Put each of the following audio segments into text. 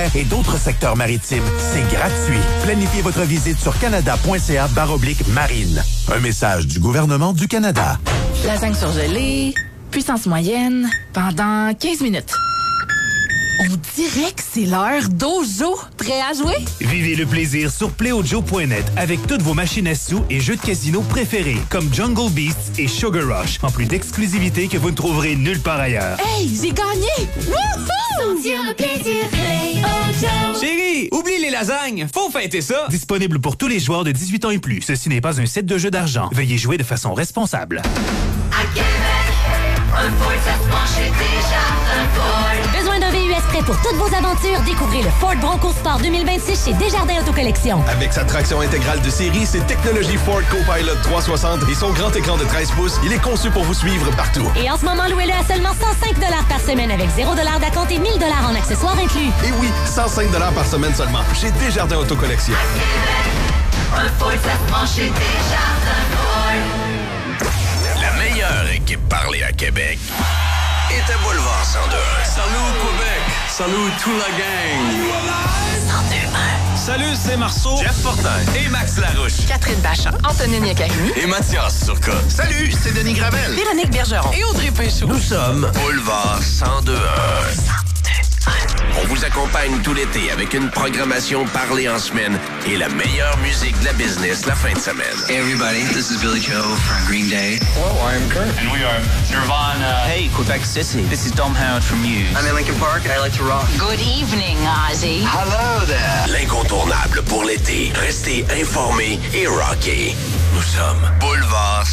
et d'autres secteurs maritimes. C'est gratuit. Planifiez votre visite sur canada.ca/marine. Un message du gouvernement du Canada. Lasagne surgelée, puissance moyenne, pendant 15 minutes. On dirait que c'est l'heure d'Ojo. Prêt à jouer? Vivez le plaisir sur PlayOjo.net avec toutes vos machines à sous et jeux de casino préférés comme Jungle Beasts et Sugar Rush, en plus d'exclusivité que vous ne trouverez nulle part ailleurs. Hey, j'ai gagné! Wouhou! Sentir le plaisir, PlayOjo. Chérie, oublie les lasagnes, faut fêter ça! Disponible pour tous les joueurs de 18 ans et plus. Ceci n'est pas un set de jeu d'argent. Veuillez jouer de façon responsable. À Québec, un Ford, ça se penche chez Desjardins Ford. Besoin d'un VUS prêt pour toutes vos aventures? Découvrez le Ford Bronco Sport 2026 chez Desjardins Autocollection. Avec sa traction intégrale de série, ses technologies Ford Copilot 360 et son grand écran de 13 pouces, il est conçu pour vous suivre partout. Et en ce moment, louez-le à seulement 105 $ par semaine avec 0 $ d'acompte et 1 000 $ en accessoires inclus. Et oui, 105 $ par semaine seulement, chez Desjardins Autocollection. À Québec, un Ford, ça se penche chez Desjardins Ford. La meilleure équipe parlée à Québec est à Boulevard 102. Salut Québec! Salut toute la gang! 102.1. Salut, c'est Marceau, Jeff Fortin et Max Larouche, Catherine Bachand, Antonine Yacahini, et Mathias Turcotte. Salut, c'est Denis Gravel. Véronique Bergeron et Audrey Péchaud. Nous sommes Boulevard 102.1. On vous accompagne tout l'été avec une programmation parlée en semaine et la meilleure musique de la business la fin de semaine. Hey everybody, this is Billy Joe from Green Day. Hello, I'm Kurt. And we are Nirvana. Hey, Quebec City. This is Dom Howard from Muse. I'm in Linkin Park and I like to rock. Good evening, Ozzy. Hello there. L'incontournable pour l'été. Restez informés et rockés. Nous sommes Boulevard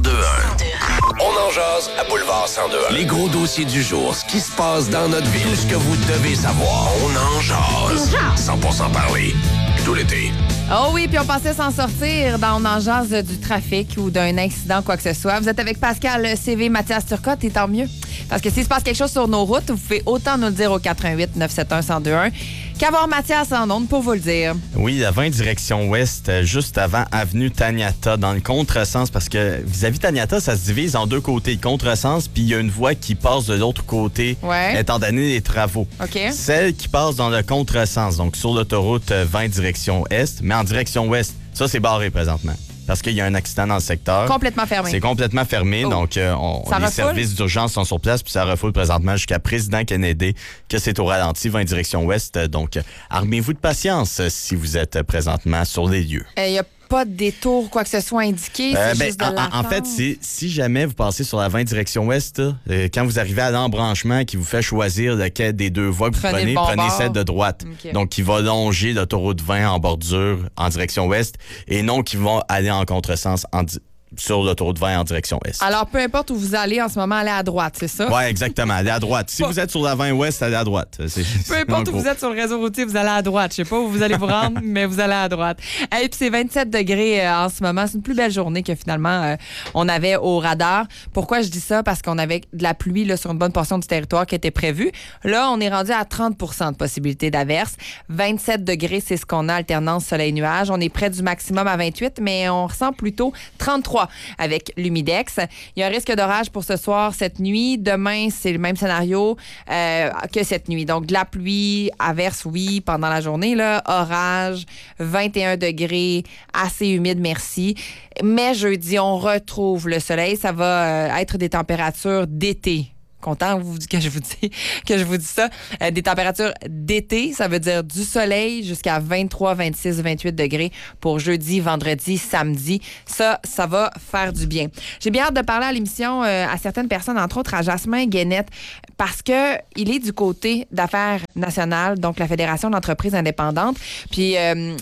102.1. On en jase à Boulevard 102.1. Les gros dossiers du jour, ce qui se passe dans notre ville, tout ce que vous devez savoir. On en jase. 100% parler. Tout l'été. Oh oui, puis on pensait s'en sortir dans On en jase du trafic ou d'un incident, quoi que ce soit. Vous êtes avec Pascal CV, Mathias Turcotte, et tant mieux. Parce que s'il se passe quelque chose sur nos routes, vous pouvez autant nous le dire au 88 971 1021 qu'avoir Mathias en ondes pour vous le dire. Oui, à 20 direction ouest, juste avant avenue Taniata, dans le contresens, parce que vis-à-vis Taniata, ça se divise en deux côtés, contresens, puis il y a une voie qui passe de l'autre côté, étant donné les travaux. OK. Celle qui passe dans le contresens, donc sur l'autoroute 20 direction est, mais en direction ouest, ça c'est barré présentement. Parce qu'il y a un accident dans le secteur. Complètement fermé. C'est complètement fermé, donc les services d'urgence sont sur place, puis ça refoule présentement jusqu'à Président Kennedy, que c'est au ralenti, 20 direction ouest. Donc, armez-vous de patience si vous êtes présentement sur les lieux. Il n'y a pas de détour, quoi que ce soit indiqué, c'est juste de l'attente. En fait, si jamais vous passez sur la 20 direction ouest, quand vous arrivez à l'embranchement qui vous fait choisir laquelle des deux voies que vous prenez celle de droite. Okay. Donc, qui va longer l'autoroute 20 en bordure en direction ouest et non qui va aller en contresens sur l'autoroute 20 en direction est. Alors, peu importe où vous allez en ce moment, allez à droite, c'est ça? Oui, exactement, allez à droite. Si vous êtes sur la 20 ouest, allez à droite. Peu importe où vous êtes sur le réseau routier, vous allez à droite. Je sais pas où vous allez vous rendre, mais vous allez à droite. Et puis c'est 27 degrés en ce moment. C'est une plus belle journée que finalement on avait au radar. Pourquoi je dis ça? Parce qu'on avait de la pluie là, sur une bonne portion du territoire qui était prévue. Là, on est rendu à 30 % de possibilité d'averse. 27 degrés, c'est ce qu'on a, alternance soleil-nuage. On est près du maximum à 28, mais on ressent plutôt 33 avec l'humidex. Il y a un risque d'orage pour ce soir, cette nuit. Demain, c'est le même scénario que cette nuit. Donc, de la pluie, averse, oui, pendant la journée. Là, orage, 21 degrés, assez humide, merci. Mais jeudi, on retrouve le soleil. Ça va être des températures d'été. Content que je vous dis ça. Des températures d'été, ça veut dire du soleil jusqu'à 23, 26, 28 degrés pour jeudi, vendredi, samedi. Ça va faire du bien. J'ai bien hâte de parler à l'émission à certaines personnes, entre autres à Jasmin Guénette, parce que il est du côté d'Affaires nationales, donc la Fédération d'entreprises indépendantes. Puis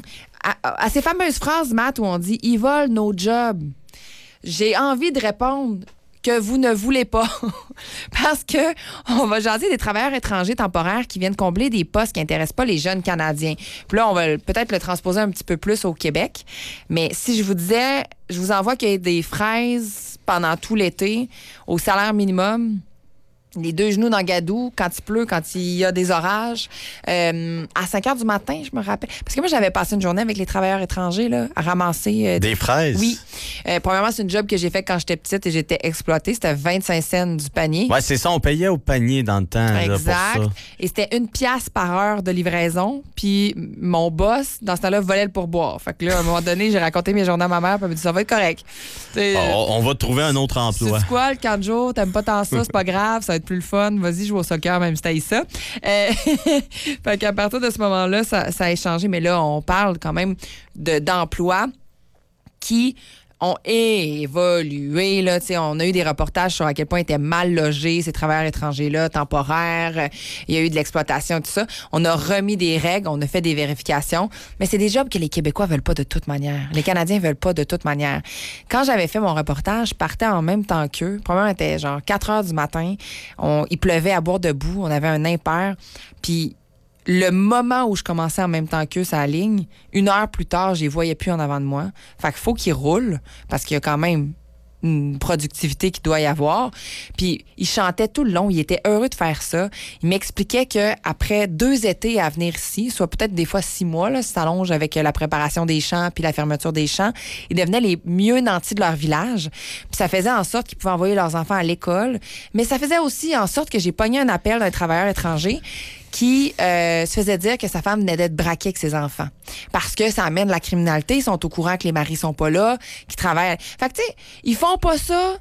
à ces fameuses phrases, Matt, où on dit « ils volent nos jobs », j'ai envie de répondre que vous ne voulez pas. Parce que on va jaser des travailleurs étrangers temporaires qui viennent combler des postes qui n'intéressent pas les jeunes Canadiens. Puis là, on va peut-être le transposer un petit peu plus au Québec. Mais si je vous disais, je vous envoie qu'il y ait des fraises pendant tout l'été au salaire minimum, les deux genoux dans le gadou, quand il pleut, quand il y a des orages. À 5 h du matin, je me rappelle. Parce que moi, j'avais passé une journée avec les travailleurs étrangers là, à ramasser... des fraises? Oui. Premièrement, c'est une job que j'ai faite quand j'étais petite et j'étais exploitée. C'était 25 cents du panier. Ouais, c'est ça. On payait au panier dans le temps. Exact. Là, pour ça. Et c'était 1 piastre par heure de livraison. Puis mon boss, dans ce temps-là, volait le pourboire. Fait que là, à un moment donné, j'ai raconté mes journées à ma mère. Puis elle m'a dit, ça va être correct. On va te trouver un autre emploi. C'est quoi, le 4 jours? T'aimes pas tant ça? C'est pas grave. Ça va être plus le fun. Vas-y, joue au soccer, même si t'as ça. Fait qu'à partir de ce moment-là, ça a échangé. Mais là, on parle quand même d'emplois qui ont évolué. Là, on a eu des reportages sur à quel point étaient mal logés, ces travailleurs étrangers-là, temporaires. Il y a eu de l'exploitation, tout ça. On a remis des règles, on a fait des vérifications. Mais c'est des jobs que les Québécois veulent pas de toute manière. Les Canadiens veulent pas de toute manière. Quand j'avais fait mon reportage, je partais en même temps qu'eux. Probablement, c'était genre 4 h du matin. Il pleuvait à boire debout. On avait un impair. Puis le moment où je commençais en même temps qu'eux, ça ligne, 1 heure plus tard, je les voyais plus en avant de moi. Fait qu'il faut qu'ils roulent, parce qu'il y a quand même une productivité qu'il doit y avoir. Puis il chantait tout le long, il était heureux de faire ça. Il m'expliquait qu'après 2 étés à venir ici, soit peut-être des fois 6 mois, là, ça s'allonge avec la préparation des champs puis la fermeture des champs, ils devenaient les mieux nantis de leur village. Puis ça faisait en sorte qu'ils pouvaient envoyer leurs enfants à l'école. Mais ça faisait aussi en sorte que j'ai pogné un appel d'un travailleur étranger qui se faisait dire que sa femme venait d'être braquée avec ses enfants. Parce que ça amène la criminalité, ils sont au courant que les maris sont pas là, qu'ils travaillent. Fait que, tu sais, ils font pas ça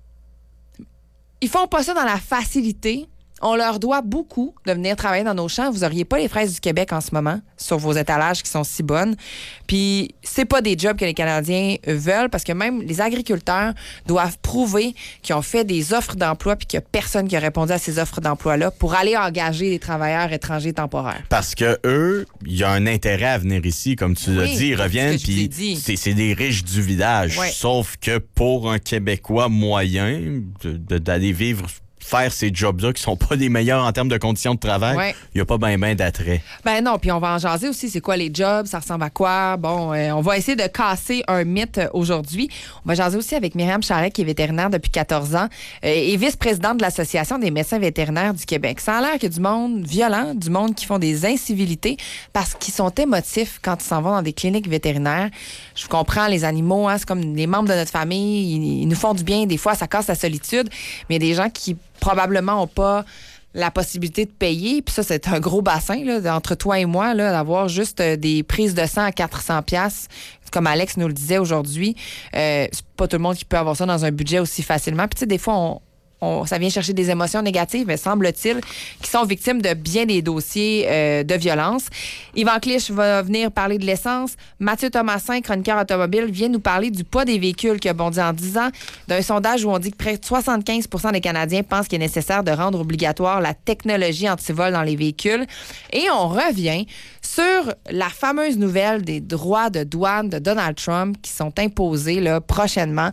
dans la facilité. On leur doit beaucoup de venir travailler dans nos champs. Vous n'auriez pas les fraises du Québec en ce moment sur vos étalages qui sont si bonnes. Puis, c'est pas des jobs que les Canadiens veulent parce que même les agriculteurs doivent prouver qu'ils ont fait des offres d'emploi puis qu'il n'y a personne qui a répondu à ces offres d'emploi-là pour aller engager des travailleurs étrangers temporaires. Parce que eux, il y a un intérêt à venir ici. Comme tu l'as dit, ils reviennent puis c'est des riches du village. Oui. Sauf que pour un Québécois moyen, d'aller vivre... faire ces jobs-là qui sont pas les meilleurs en termes de conditions de travail, il n'y a pas ben d'attrait. Ben non, puis on va en jaser aussi. C'est quoi les jobs? Ça ressemble à quoi? Bon, on va essayer de casser un mythe aujourd'hui. On va jaser aussi avec Myriam Charret, qui est vétérinaire depuis 14 ans et vice-présidente de l'Association des médecins vétérinaires du Québec. Ça a l'air qu'il y a du monde violent, du monde qui font des incivilités parce qu'ils sont émotifs quand ils s'en vont dans des cliniques vétérinaires. Je comprends, les animaux, hein, c'est comme les membres de notre famille. Ils nous font du bien. Des fois, ça casse la solitude. Mais il y a des gens qui probablement n'ont pas la possibilité de payer. Puis ça, c'est un gros bassin là, entre toi et moi, là, d'avoir juste des prises de sang à 400$, comme Alex nous le disait aujourd'hui. C'est pas tout le monde qui peut avoir ça dans un budget aussi facilement. Puis tu sais, des fois, ça vient chercher des émotions négatives, mais semble-t-il qu'ils sont victimes de bien des dossiers de violence. Yvan Clich va venir parler de l'essence. Mathieu Thomasin, chroniqueur automobile, vient nous parler du poids des véhicules qui a bondi en 10 ans, d'un sondage où on dit que près de 75% des Canadiens pensent qu'il est nécessaire de rendre obligatoire la technologie antivol dans les véhicules. Et on revient sur la fameuse nouvelle des droits de douane de Donald Trump qui sont imposés là, prochainement,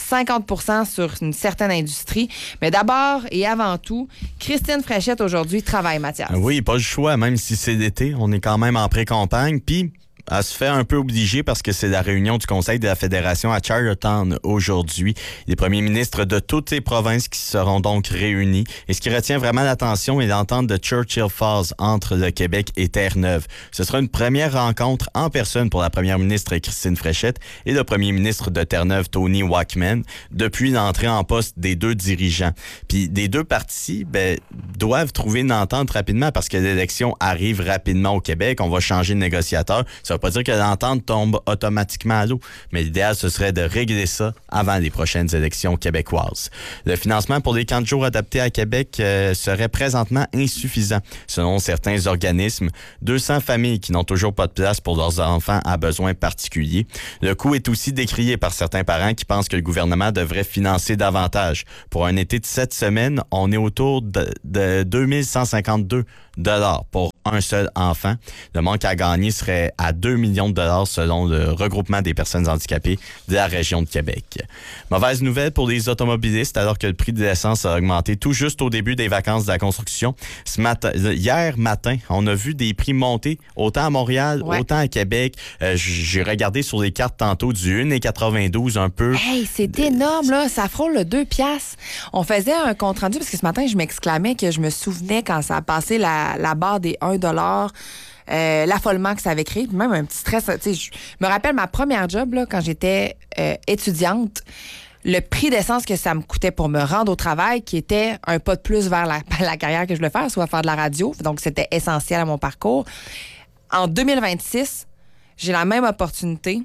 50% sur une certaine industrie. Mais d'abord et avant tout, Christine Fréchette aujourd'hui travaille, Mathias. Oui, pas le choix, même si c'est l'été, on est quand même en pré-campagne. Puis, elle se fait un peu obligée parce que c'est la réunion du Conseil de la Fédération à Charlottetown aujourd'hui. Les premiers ministres de toutes les provinces qui seront donc réunis. Et ce qui retient vraiment l'attention est l'entente de Churchill Falls entre le Québec et Terre-Neuve. Ce sera une première rencontre en personne pour la première ministre Christine Fréchette et le premier ministre de Terre-Neuve, Tony Wackman, depuis l'entrée en poste des deux dirigeants. Puis les deux partis doivent trouver une entente rapidement parce que l'élection arrive rapidement au Québec. On va changer de négociateur. Ça veut pas dire que l'entente tombe automatiquement à l'eau, mais l'idéal, ce serait de régler ça avant les prochaines élections québécoises. Le financement pour les camps de jour adaptés à Québec serait présentement insuffisant. Selon certains organismes, 200 familles qui n'ont toujours pas de place pour leurs enfants à besoins particuliers. Le coût est aussi décrié par certains parents qui pensent que le gouvernement devrait financer davantage. Pour un été de 7 semaines, on est autour de 2152 $ pour un seul enfant. Le manque à gagner serait à 2 millions de dollars selon le regroupement des personnes handicapées de la région de Québec. Mauvaise nouvelle pour les automobilistes alors que le prix de l'essence a augmenté tout juste au début des vacances de la construction. Hier matin, on a vu des prix monter autant à Montréal, autant à Québec. J'ai regardé sur les cartes tantôt du 1,92 un peu. Hey, c'est énorme, là. Ça frôle le 2 piastres. On faisait un compte-rendu parce que ce matin, je m'exclamais que je me souvenais quand ça a passé la barre des 1 $, l'affolement que ça avait créé, puis même un petit stress. Je me rappelle ma première job, là, quand j'étais étudiante, le prix d'essence que ça me coûtait pour me rendre au travail, qui était un pas de plus vers la carrière que je voulais faire, soit faire de la radio. Donc, c'était essentiel à mon parcours. En 2026, j'ai la même opportunité.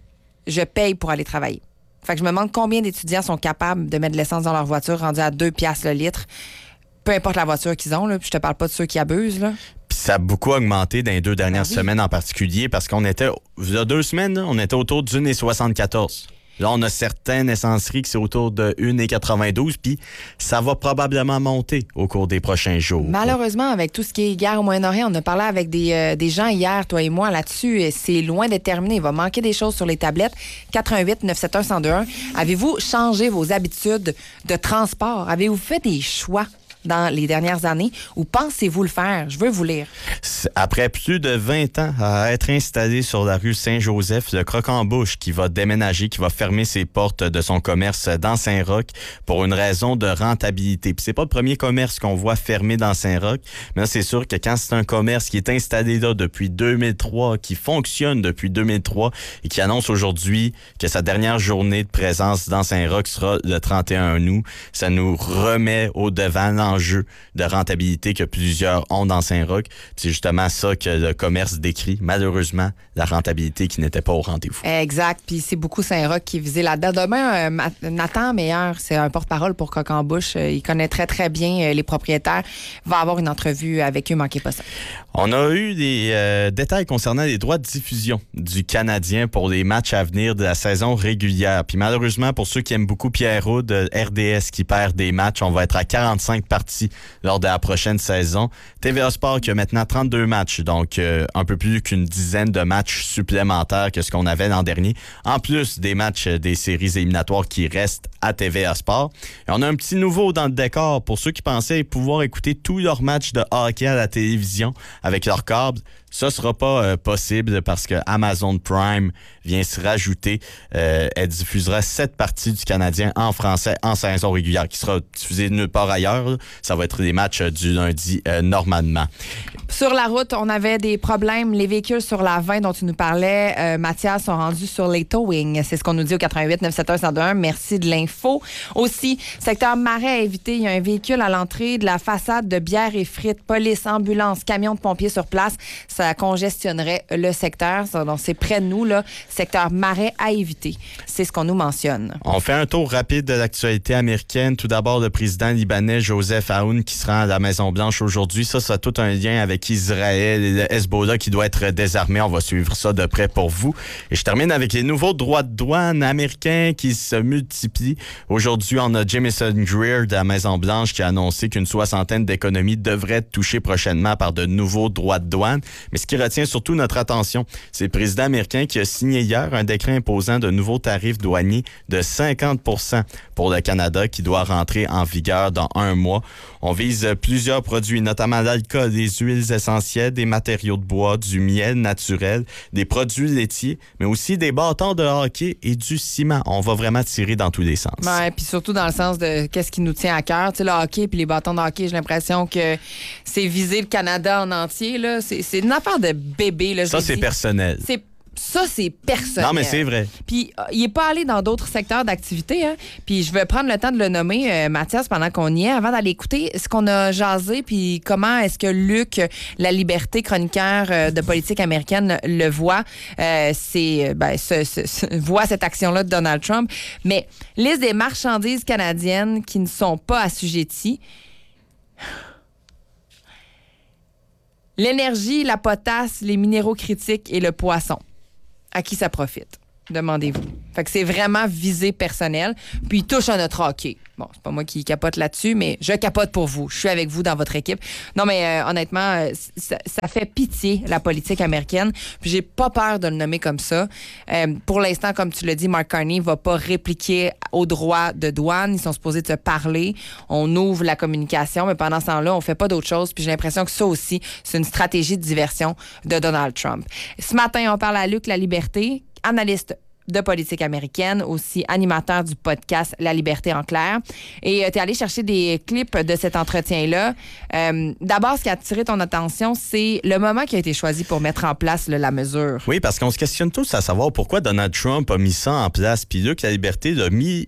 Je paye pour aller travailler. Fait que je me demande combien d'étudiants sont capables de mettre de l'essence dans leur voiture rendue à 2 piastres le litre. Peu importe la voiture qu'ils ont, là, puis je te parle pas de ceux qui abusent, là. Puis ça a beaucoup augmenté dans les 2 dernières semaines en particulier parce qu'on était, il y a 2 semaines, là, on était autour de 1,74. Là, on a certaines essenceries qui c'est autour de 1,92, puis ça va probablement monter au cours des prochains jours. Malheureusement, avec tout ce qui est guerre au Moyen-Orient, on a parlé avec des gens hier, toi et moi, là-dessus. C'est loin d'être terminé. Il va manquer des choses sur les tablettes. 88-971-1021. Avez-vous changé vos habitudes de transport? Avez-vous fait des choix dans les dernières années ou pensez-vous le faire? Je veux vous lire. Après plus de 20 ans à être installé sur la rue Saint-Joseph, le Croc-en-Bouche qui va déménager, qui va fermer ses portes de son commerce dans Saint-Roch pour une raison de rentabilité. Puis c'est pas le premier commerce qu'on voit fermé dans Saint-Roch, mais là, c'est sûr que quand c'est un commerce qui est installé là depuis 2003, qui fonctionne depuis 2003 et qui annonce aujourd'hui que sa dernière journée de présence dans Saint-Roch sera le 31 août, ça nous remet au devant l'enjeu de rentabilité que plusieurs ont dans Saint-Roch. C'est justement ça que le commerce décrit, malheureusement, la rentabilité qui n'était pas au rendez-vous. Exact. Puis c'est beaucoup Saint-Roch qui est visé là-dedans. Demain, Nathan Meilleur, c'est un porte-parole pour Croc-en-Bouche. Il connaît très, très bien les propriétaires. Il va avoir une entrevue avec eux. Manquez pas ça. On a eu des détails concernant les droits de diffusion du Canadien pour les matchs à venir de la saison régulière. Puis malheureusement, pour ceux qui aiment beaucoup Pierre Houd, RDS qui perd des matchs, on va être à 45 parties lors de la prochaine saison. TVA Sport qui a maintenant 32 matchs, donc un peu plus qu'une dizaine de matchs supplémentaires que ce qu'on avait l'an dernier, en plus des matchs des séries éliminatoires qui restent à TVA Sport. Et on a un petit nouveau dans le décor pour ceux qui pensaient pouvoir écouter tous leurs matchs de hockey à la télévision avec leur câble. Ça sera pas possible parce que Amazon Prime vient se rajouter. Elle diffusera 7 parties du Canadien en français en saison régulière qui sera diffusée nulle part ailleurs. Là. Ça va être des matchs du lundi normalement. Sur la route, on avait des problèmes. Les véhicules sur la 20 dont tu nous parlais, Mathias, sont rendus sur les towing. C'est ce qu'on nous dit au 88-971-1021. Merci de l'info. Aussi, secteur Marais à éviter. Il y a un véhicule à l'entrée de la façade de bière et frites. Police, ambulance, camion de pompiers sur place. Ça congestionnerait le secteur. Donc, c'est près de nous, là. Secteur Marais à éviter. C'est ce qu'on nous mentionne. On fait un tour rapide de l'actualité américaine. Tout d'abord, le président libanais Joseph Aoun qui se rend à la Maison-Blanche aujourd'hui. Ça a tout un lien avec Israël et le Hezbollah qui doit être désarmé. On va suivre ça de près pour vous. Et je termine avec les nouveaux droits de douane américains qui se multiplient. Aujourd'hui, on a Jamison Greer de la Maison-Blanche qui a annoncé qu'une 60aine d'économies devraient être touchées prochainement par de nouveaux droits de douane. Mais ce qui retient surtout notre attention, c'est le président américain qui a signé hier un décret imposant de nouveaux tarifs douaniers de 50% pour le Canada qui doit rentrer en vigueur dans 1 mois. On vise plusieurs produits, notamment l'alcool, les huiles essentielles, des matériaux de bois, du miel naturel, des produits laitiers, mais aussi des bâtons de hockey et du ciment. On va vraiment tirer dans tous les sens. Ouais, puis surtout dans le sens de qu'est-ce qui nous tient à cœur. Tu sais, le hockey puis les bâtons de hockey, j'ai l'impression que c'est viser le Canada en entier. Là. C'est une affaire de bébé. Là, ça, c'est personnel. Ça, c'est personnel. Non, mais c'est vrai. Puis, il n'est pas allé dans d'autres secteurs d'activité. Hein? Puis, je vais prendre le temps de le nommer, Mathias, pendant qu'on y est, avant d'aller écouter ce qu'on a jasé, puis comment est-ce que Luc, La Liberté, chroniqueur de politique américaine, le voit. Voit cette action-là de Donald Trump. Mais liste des marchandises canadiennes qui ne sont pas assujetties. L'énergie, la potasse, les minéraux critiques et le poisson. À qui ça profite? demandez-vous. Fait que c'est vraiment visée personnelle. Puis il touche à notre hockey. Bon, c'est pas moi qui capote là-dessus, mais je capote pour vous. Je suis avec vous dans votre équipe. Non, mais honnêtement, ça fait pitié, la politique américaine. Puis j'ai pas peur de le nommer comme ça. Pour l'instant, comme tu l'as dit, Mark Carney va pas répliquer aux droits de douane. Ils sont supposés de se parler. On ouvre la communication, mais pendant ce temps-là, on fait pas d'autre chose. Puis j'ai l'impression que ça aussi, c'est une stratégie de diversion de Donald Trump. Ce matin, on parle à Luc Laliberté, analyste de politique américaine, aussi animateur du podcast La Liberté en clair. Et tu es allé chercher des clips de cet entretien-là. D'abord, ce qui a attiré ton attention, c'est le moment qui a été choisi pour mettre en place la mesure. Oui, parce qu'on se questionne tous à savoir pourquoi Donald Trump a mis ça en place. Puis Luc Laliberté l'a mis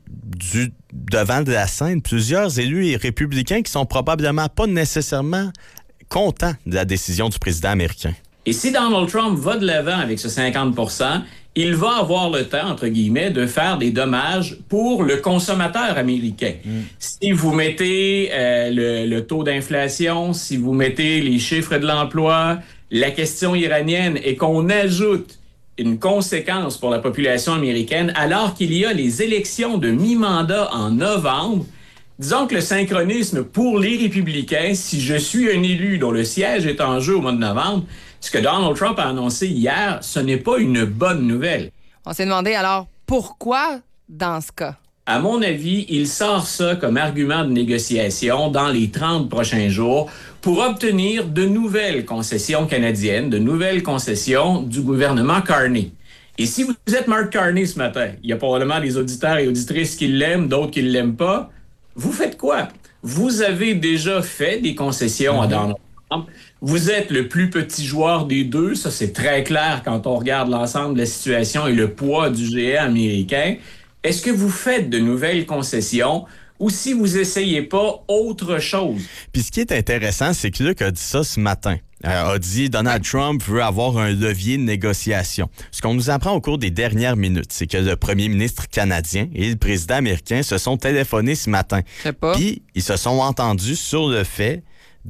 devant de la scène plusieurs élus républicains qui sont probablement pas nécessairement contents de la décision du président américain. Et si Donald Trump va de l'avant avec ce 50 %, il va avoir le temps, entre guillemets, de faire des dommages pour le consommateur américain. Si vous mettez le taux d'inflation, si vous mettez les chiffres de l'emploi, la question iranienne, et qu'on ajoute une conséquence pour la population américaine, alors qu'il y a les élections de mi-mandat en novembre, disons que le synchronisme pour les républicains, si je suis un élu dont le siège est en jeu au mois de novembre, ce que Donald Trump a annoncé hier, ce n'est pas une bonne nouvelle. On s'est demandé alors pourquoi dans ce cas? À mon avis, il sort ça comme argument de négociation dans les 30 prochains jours pour obtenir de nouvelles concessions canadiennes, de nouvelles concessions du gouvernement Carney. Et si vous êtes Mark Carney ce matin, il y a probablement des auditeurs et auditrices qui l'aiment, d'autres qui ne l'aiment pas, vous faites quoi? Vous avez déjà fait des concessions à Donald Trump. Vous êtes le plus petit joueur des deux. Ça, c'est très clair quand on regarde l'ensemble de la situation et le poids du géant américain. Est-ce que vous faites de nouvelles concessions ou si vous essayez pas autre chose? Puis ce qui est intéressant, c'est que Luc a dit ça ce matin. A dit Donald Trump veut avoir un levier de négociation. Ce qu'on nous apprend au cours des dernières minutes, c'est que le premier ministre canadien et le président américain se sont téléphonés ce matin. Puis ils se sont entendus sur le fait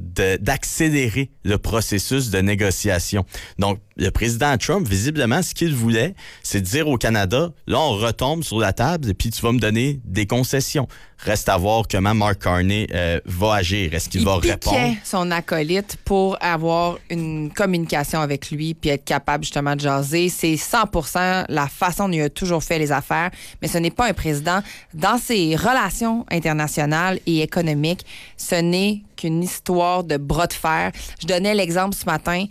d'accélérer le processus de négociation. Donc, le président Trump, visiblement, ce qu'il voulait, c'est de dire au Canada, là, on retombe sur la table et puis tu vas me donner des concessions. Reste à voir comment Mark Carney va agir. Est-ce qu'il va répondre? Il piquait son acolyte pour avoir une communication avec lui puis être capable justement de jaser. C'est 100% la façon dont il a toujours fait les affaires, mais ce n'est pas un président. Dans ses relations internationales et économiques, ce n'est qu'une histoire de bras de fer. Je donnais l'exemple ce matin.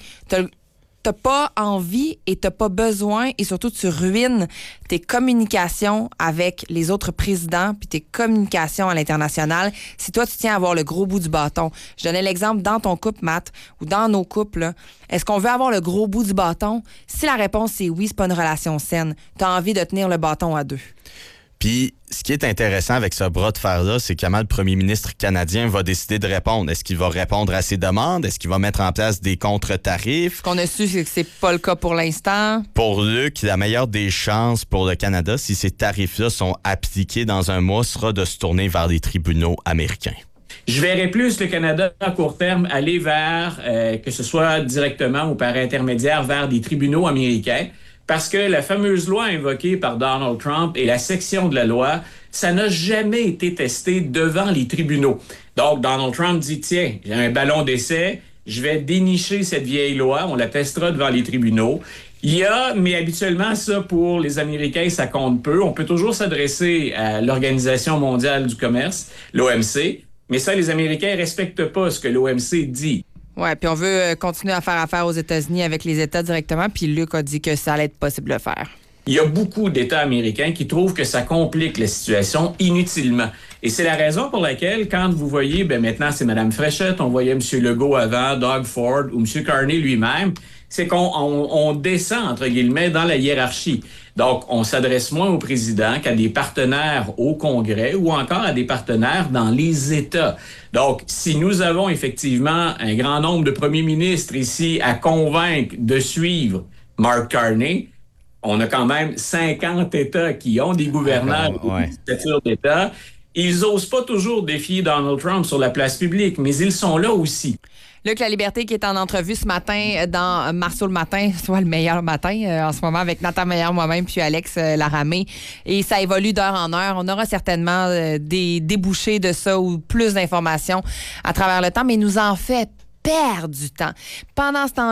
T'as pas envie et t'as pas besoin et surtout tu ruines tes communications avec les autres présidents puis tes communications à l'international si toi tu tiens à avoir le gros bout du bâton. Je donnais l'exemple dans ton couple, Matt, ou dans nos couples. Là. Est-ce qu'on veut avoir le gros bout du bâton? Si la réponse est oui, c'est pas une relation saine. T'as envie de tenir le bâton à deux. Puis, ce qui est intéressant avec ce bras de fer-là, c'est comment le premier ministre canadien va décider de répondre. Est-ce qu'il va répondre à ses demandes? Est-ce qu'il va mettre en place des contre-tarifs? Ce qu'on a su, c'est que c'est pas le cas pour l'instant. Pour Luc, la meilleure des chances pour le Canada, si ces tarifs-là sont appliqués dans un mois, sera de se tourner vers les tribunaux américains. Je verrais plus le Canada à court terme aller vers, que ce soit directement ou par intermédiaire, vers des tribunaux américains. Parce que la fameuse loi invoquée par Donald Trump et la section de la loi, ça n'a jamais été testé devant les tribunaux. Donc, Donald Trump dit, tiens, j'ai un ballon d'essai, je vais dénicher cette vieille loi, on la testera devant les tribunaux. Il y a, mais habituellement, ça, pour les Américains, ça compte peu. On peut toujours s'adresser à l'Organisation mondiale du commerce, l'OMC, mais ça, les Américains respectent pas ce que l'OMC dit. Oui, puis on veut continuer à faire affaire aux États-Unis avec les États directement, puis Luc a dit que ça allait être possible de le faire. Il y a beaucoup d'États américains qui trouvent que ça complique la situation inutilement. Et c'est la raison pour laquelle, quand vous voyez, maintenant c'est Mme Fréchette, on voyait M. Legault avant, Doug Ford ou M. Carney lui-même, c'est qu'on descend, entre guillemets, dans la hiérarchie. Donc, on s'adresse moins au président qu'à des partenaires au Congrès ou encore à des partenaires dans les États. Donc, si nous avons effectivement un grand nombre de premiers ministres ici à convaincre de suivre Mark Carney, on a quand même 50 États qui ont des gouverneurs ou des dictatures d'État. Ils n'osent pas toujours défier Donald Trump sur la place publique, mais ils sont là aussi. Luc La Liberté qui est en entrevue ce matin dans Marceau le matin, soit le meilleur matin en ce moment avec Nathan Meilleur, moi-même, puis Alex Laramé. Et ça évolue d'heure en heure. On aura certainement des débouchés de ça ou plus d'informations à travers le temps, mais il nous en fait perdre du temps. Pendant ce temps